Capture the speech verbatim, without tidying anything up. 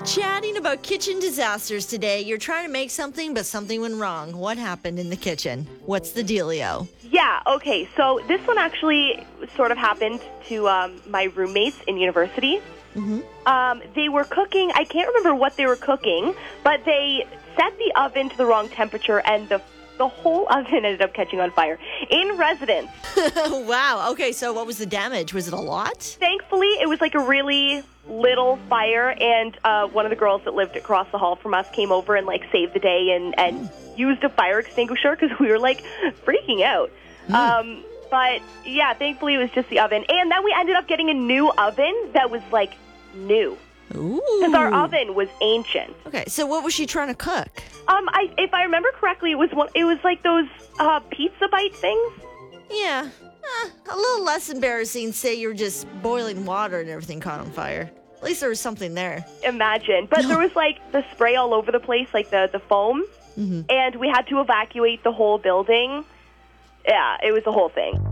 Chatting about kitchen disasters today. You're trying to make something, but something went wrong. What happened in the kitchen? What's the dealio? Yeah, okay. So this one actually sort of happened to um, my roommates in university. Mm-hmm. Um, they were cooking. I can't remember what they were cooking, but they set the oven to the wrong temperature, and the the whole oven ended up catching on fire in residence. Wow. Okay, so what was the damage? Was it a lot? Thankfully, it was like a really little fire, and uh, one of the girls that lived across the hall from us came over and like saved the day and, and used a fire extinguisher because we were like freaking out. Mm. Um, but yeah, thankfully it was just the oven. And then we ended up getting a new oven that was like new. Ooh. Because our oven was ancient. Okay, so what was she trying to cook? Um, I, if I remember correctly, it was one. It was like those uh, pizza bite things. Yeah, uh, a little less embarrassing. Say you're just boiling water and everything caught on fire. At least there was something there. Imagine, but there was like the spray all over the place, like the the foam, Mm-hmm. and we had to evacuate the whole building. Yeah, it was the whole thing.